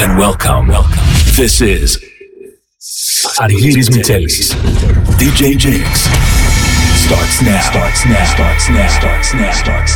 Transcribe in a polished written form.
and welcome. This is Argyris Mitelis. DJ Jakes starts now.